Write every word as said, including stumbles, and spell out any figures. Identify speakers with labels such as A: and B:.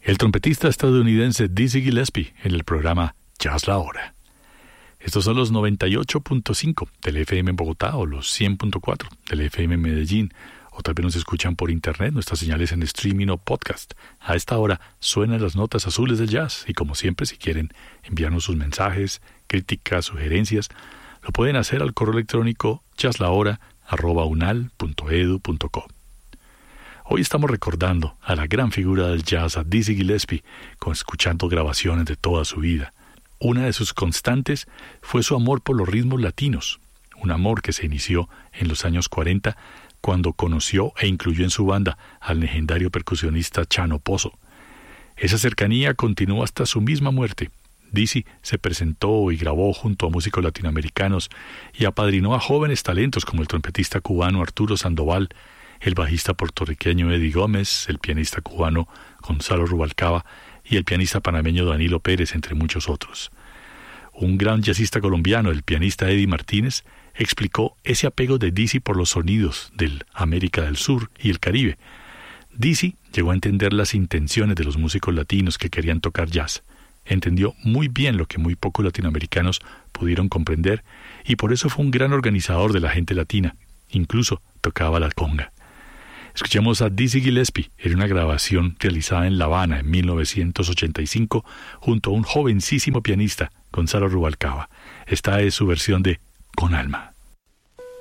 A: el trompetista estadounidense Dizzy Gillespie en el programa Jazz La Hora. Estos son los noventa y ocho punto cinco del F M en Bogotá o los cien punto cuatro del F M en Medellín, o tal vez nos escuchan por internet, nuestras señales en streaming o podcast. A esta hora suenan las notas azules del jazz y como siempre, si quieren enviarnos sus mensajes, críticas, sugerencias, lo pueden hacer al correo electrónico jazzlahora arroba unal punto edu punto co. Hoy estamos recordando a la gran figura del jazz, a Dizzy Gillespie, con escuchando grabaciones de toda su vida. Una de sus constantes fue su amor por los ritmos latinos, un amor que se inició en los años cuarenta cuando conoció e incluyó en su banda al legendario percusionista Chano Pozo. Esa cercanía continuó hasta su misma muerte. Dizzy se presentó y grabó junto a músicos latinoamericanos y apadrinó a jóvenes talentos como el trompetista cubano Arturo Sandoval, el bajista puertorriqueño Eddie Gómez, el pianista cubano Gonzalo Rubalcaba y el pianista panameño Danilo Pérez, entre muchos otros. Un gran jazzista colombiano, el pianista Eddie Martínez, explicó ese apego de Dizzy por los sonidos del América del Sur y el Caribe. Dizzy llegó a entender las intenciones de los músicos latinos que querían tocar jazz. Entendió muy bien lo que muy pocos latinoamericanos pudieron comprender y por eso fue un gran organizador de la gente latina. Incluso tocaba la conga. Escuchemos a Dizzy Gillespie en una grabación realizada en La Habana en mil novecientos ochenta y cinco junto a un jovencísimo pianista, Gonzalo Rubalcaba. Esta es su versión de Con Alma.